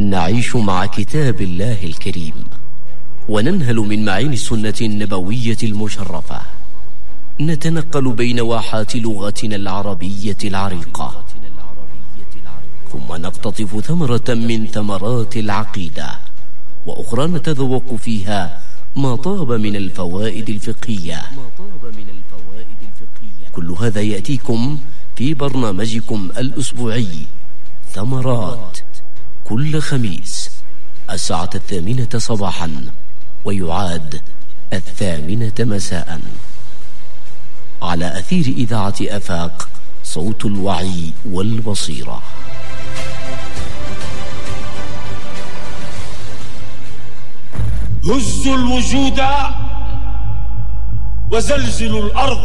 نعيش مع كتاب الله الكريم وننهل من معين السنة النبوية المشرفة، نتنقل بين واحات لغتنا العربية العريقة، ثم نقتطف ثمرة من ثمرات العقيدة، وأخرى نتذوق فيها ما طاب من الفوائد الفقهية. كل هذا يأتيكم في برنامجكم الأسبوعي ثمرات، كل خميس 8:00 صباحا، ويعاد 8:00 مساء، على أثير إذاعة آفاق، صوت الوعي والبصيرة. هزوا الوجود وزلزلوا الأرض،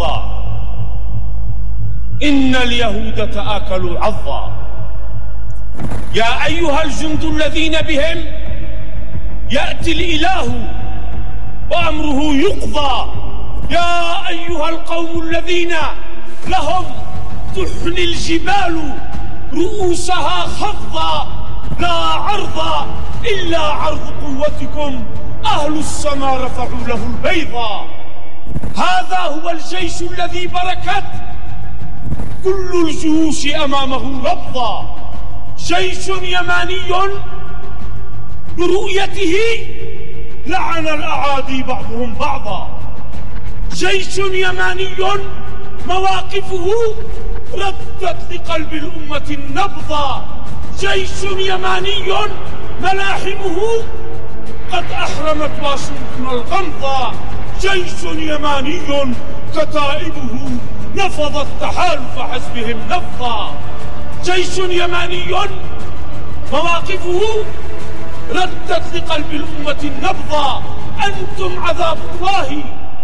إن اليهود تآكلوا عظا. يا أيها الجند الذين بهم يأتي الإله وأمره يقضى، يا أيها القوم الذين لهم تحني الجبال رؤوسها خفضا، لا عرض إلا عرض قوتكم، أهل السماء رفعوا له البيضا. هذا هو الجيش الذي بركت كل الجيوش أمامه ربضا، جيش يماني برؤيته لعن الأعادي بعضهم بعضا، جيش يماني مواقفه ردت لقلب الأمة النبضا، جيش يماني ملاحمه قد أحرمت واشنطن الغمضا، جيش يماني كتائبه نفضت تحالف حزبهم نفضا، جيش يماني مواقفه ردت لقلب الأمة النبضا. أنتم عذاب الله،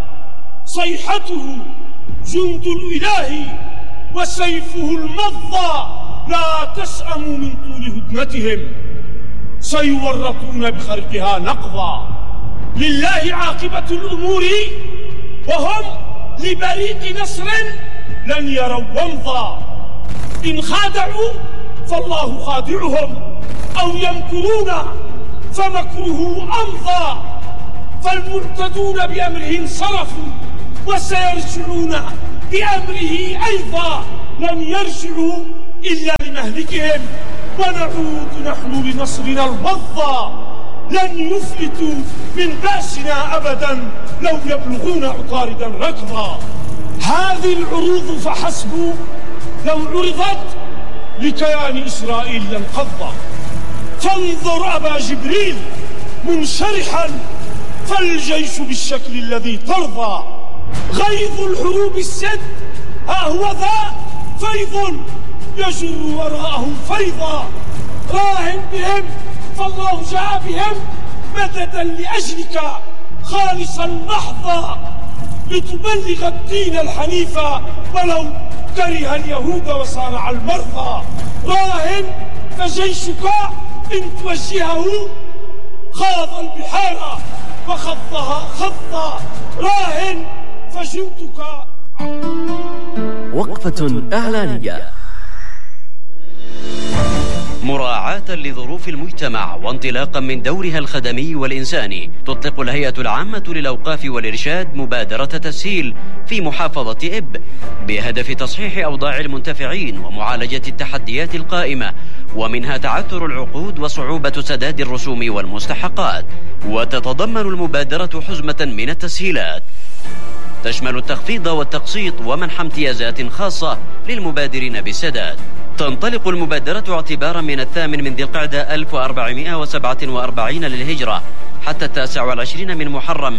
صيحته جند الإله، وسيفه المضى، لا تسأموا من طول هدنتهم، سيورطون بخرقها نقضا. لله عاقبة الأمور وهم لبريق نصر لن يروا ومضا، إن خادعوا فالله خادعهم، أو يمكرون فمكره أمضى، فالمعتدون بأمره انصرفوا وسيرجعون بأمره أيضا، لن يرجعوا إلا لمهلكهم، ونعود نحن لنصرنا الوضى، لن يفلتوا من بأسنا أبدا لو يبلغون عطاردا ركضا. هذه العروض فحسب لو عرضت لكيان إسرائيل لانقضى، فانظر أبا جبريل منشرحا، فالجيش بالشكل الذي ترضى، غيظ الحروب السد ها هو ذا فيض يجر وراءه فيضا، راهن بهم فالله جاء بهم مددا لأجلك خالصا محضا، لتبلغ الدين الحنيفا ولو كره اليهود وصارع المرضى، راهن فجيشك إن توجهه خاض البحار وخضها خضا، راهن فجندك. وقفة إعلانية. مراعاة لظروف المجتمع وانطلاقا من دورها الخدمي والإنساني، تطلق الهيئة العامة للأوقاف والإرشاد مبادرة تسهيل في محافظة إب، بهدف تصحيح أوضاع المنتفعين ومعالجة التحديات القائمة، ومنها تعثر العقود وصعوبة سداد الرسوم والمستحقات. وتتضمن المبادرة حزمة من التسهيلات تشمل التخفيض والتقسيط ومنح امتيازات خاصة للمبادرين بالسداد. تنطلق المبادرة اعتبارا من 8 ذي القعدة 1447 للهجرة حتى 29 من محرم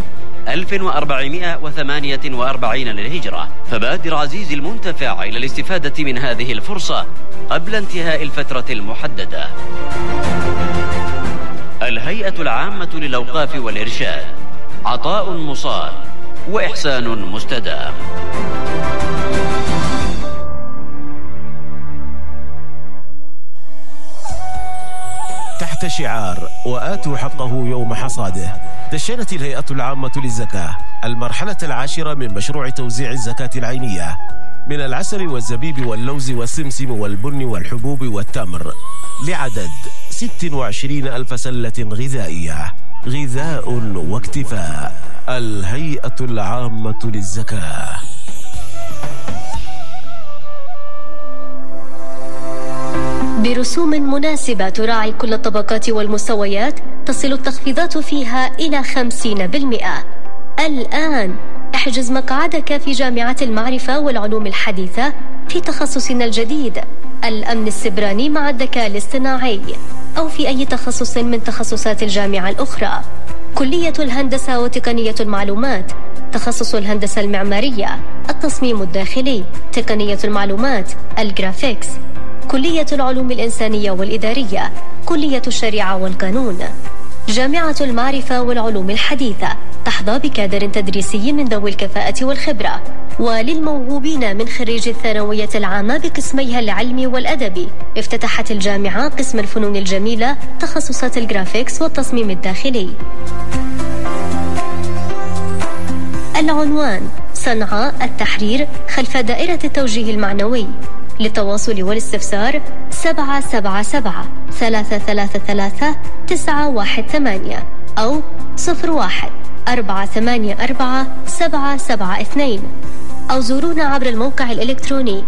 1448 للهجرة، فبادر عزيزي المنتفع إلى الاستفادة من هذه الفرصة قبل انتهاء الفترة المحددة. الهيئة العامة للأوقاف والإرشاد، عطاء مصال وإحسان مستدام. تحت شعار وآتوا حقه يوم حصاده، دشنت الهيئة العامة للزكاة المرحلة 10 من مشروع توزيع الزكاة العينية من العسل والزبيب واللوز والسمسم والبن والحبوب والتمر لعدد 26,000 سلة غذائية. غذاء واكتفاء. الهيئة العامة للزكاة. برسوم مناسبة تراعي كل الطبقات والمستويات، تصل التخفيضات فيها إلى 50%. الآن احجز مقعدك في جامعة المعرفة والعلوم الحديثة في تخصصنا الجديد الأمن السبراني مع الذكاء الاصطناعي، أو في أي تخصص من تخصصات الجامعة الأخرى. كلية الهندسة وتقنية المعلومات، تخصص الهندسة المعمارية، التصميم الداخلي، تقنية المعلومات، الجرافيكس، كلية العلوم الإنسانية والإدارية، كلية الشريعة والقانون. جامعة المعرفة والعلوم الحديثة تحظى بكادر تدريسي من ذوي الكفاءة والخبرة. وللموهوبين من خريج الثانوية العامة بقسميها العلمي والأدبي، افتتحت الجامعة قسم الفنون الجميلة، تخصصات الجرافيكس والتصميم الداخلي. العنوان: صنعاء التحرير خلف دائرة التوجيه المعنوي. للتواصل والاستفسار 777-333-918 أو 01-484-772 أو زورونا عبر الموقع الإلكتروني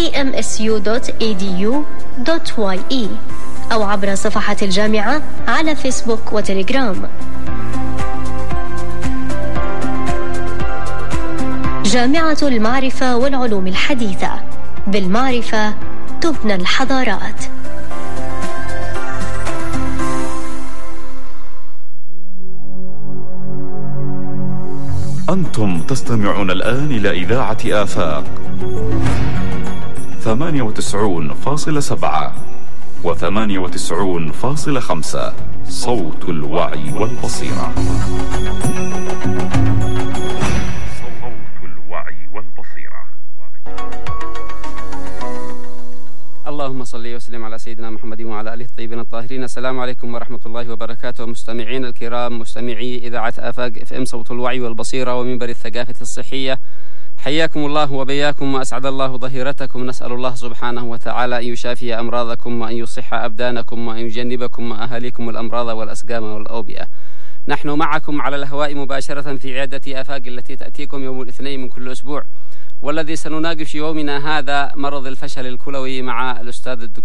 kmsu.edu.ye أو عبر صفحة الجامعة على فيسبوك وتليجرام. جامعة المعرفة والعلوم الحديثة، بالمعرفة تبنى الحضارات. أنتم تستمعون الآن إلى إذاعة آفاق 98.7 و98.5 صوت الوعي والبصيرة. اللهم صل وسلم على سيدنا محمد وعلى آله الطيبين الطاهرين. السلام عليكم ورحمة الله وبركاته. مستمعين الكرام، مستمعي إذاعة آفاق FM صوت الوعي والبصيرة ومنبر الثقافة الصحية، حياكم الله وبياكم وأسعد الله ظهيرتكم. نسأل الله سبحانه وتعالى أن يشافي أمراضكم وأن يصح أبدانكم وأن يجنبكم وأهاليكم الأمراض والأسقام والأوبئة. نحن معكم على الهواء مباشرة في عيادة آفاق التي تأتيكم يوم الاثنين من كل أسبوع، والذي سنناقش يومنا هذا مرض الفشل الكلوي مع الأستاذ الدكتور